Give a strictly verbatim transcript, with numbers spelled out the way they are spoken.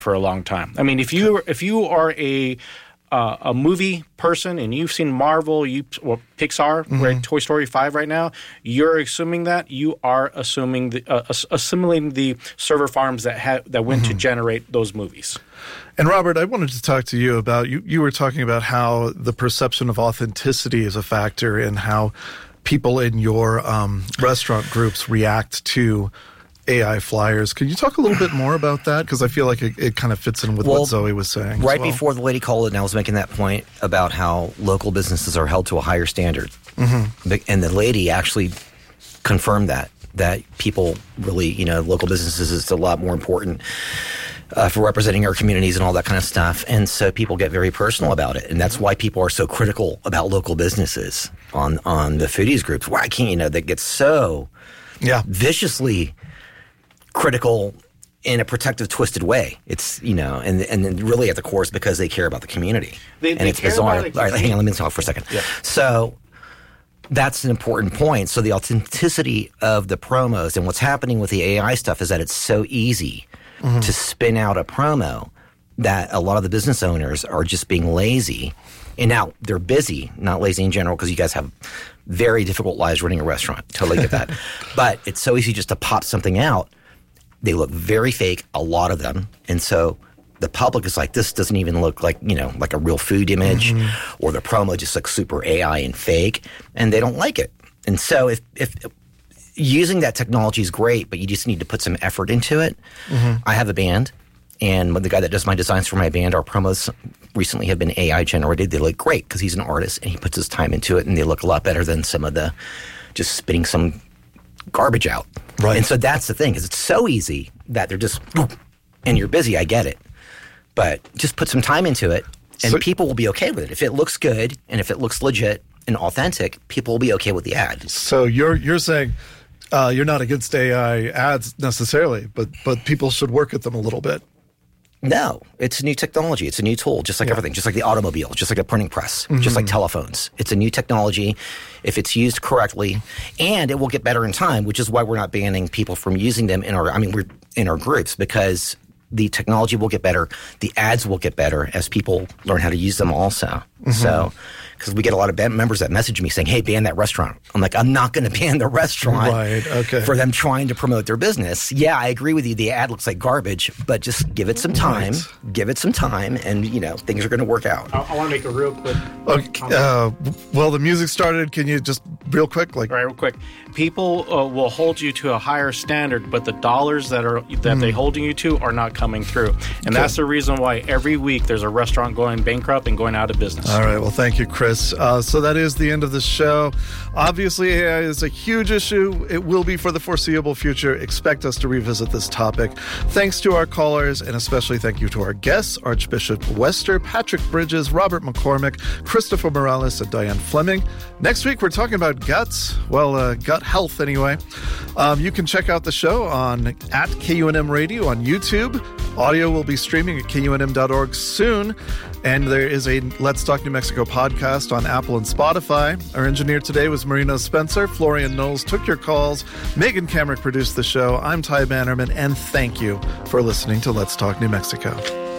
for a long time. I mean, if you if you are a uh, a movie person and you've seen Marvel, you well, Pixar, mm-hmm. right, Toy Story five right now, you're assuming that you are assuming the uh, assimilating the server farms that ha- that went mm-hmm. to generate those movies. And Robert, I wanted to talk to you about you. You were talking about how the perception of authenticity is a factor in how people in your um, restaurant groups react to A I flyers. Can you talk a little bit more about that? Because I feel like it, it kind of fits in with well, what Zoe was saying. Right well. before the lady called in, I was making that point about how local businesses are held to a higher standard. Mm-hmm. And the lady actually confirmed that, that people really, you know, local businesses is a lot more important uh, for representing our communities and all that kind of stuff. And so people get very personal about it. And that's why people are so critical about local businesses on, on the foodies groups. Why can't, you know, they get so yeah. viciously critical in a protective, twisted way. It's, you know, and and really at the core is because they care about the community. They, and they it's bizarre. All right, hang on, let me talk for a second. Yeah. So that's an important point. So the authenticity of the promos and what's happening with the A I stuff is that it's so easy mm-hmm. to spin out a promo that a lot of the business owners are just being lazy. And now they're busy, not lazy in general, because you guys have very difficult lives running a restaurant. Totally get that. But it's so easy just to pop something out. They look very fake, a lot of them. And so the public is like, this doesn't even look like, you know, like a real food image, mm-hmm. or the promo just looks super A I and fake, and they don't like it. And so if, if using that technology is great, but you just need to put some effort into it. Mm-hmm. I have a band, and the guy that does my designs for my band, our promos recently have been A I generated. They look great because he's an artist and he puts his time into it, and they look a lot better than some of the just spitting some garbage out. Right. And so that's the thing, because it's so easy that they're just, and you're busy, I get it. But just put some time into it, and so, people will be okay with it. If it looks good, and if it looks legit and authentic, people will be okay with the ad. So you're you're saying uh, you're not against A I ads necessarily, but but people should work at them a little bit. No, it's a new technology. It's a new tool, just like yeah. everything, just like the automobile, just like a printing press, mm-hmm. just like telephones. It's a new technology if it's used correctly, and it will get better in time, which is why we're not banning people from using them in our, I mean, we're in our groups, because the technology will get better. The ads will get better as people learn how to use them also. Mm-hmm. So, because we get a lot of band members that message me saying, hey, ban that restaurant. I'm like, I'm not going to ban the restaurant right, okay. for them trying to promote their business. Yeah, I agree with you. The ad looks like garbage, but just give it some time. Right. Give it some time, and, you know, things are going to work out. I, I want to make a real quick okay, uh, well, the music started. Can you just real quick? like All right, real quick. People uh, will hold you to a higher standard, but the dollars that are that mm. they're holding you to are not coming through. And okay. that's the reason why every week there's a restaurant going bankrupt and going out of business. All right. Well, thank you, Chris. Uh, so that is the end of the show. Obviously, A I is a huge issue. It will be for the foreseeable future. Expect us to revisit this topic. Thanks to our callers, and especially thank you to our guests, Archbishop Wester, Patrick Bridges, Robert McCormick, Christopher Morales, and Diane Fleming. Next week, we're talking about guts. Well, uh, gut health, anyway. Um, you can check out the show on at K U N M Radio on YouTube. Audio will be streaming at K U N M dot org soon. And there is a Let's Talk New Mexico podcast on Apple and Spotify. Our engineer today was Marino Spencer. Florian Knowles took your calls. Megan Kamrick produced the show. I'm Ty Bannerman, and thank you for listening to Let's Talk New Mexico.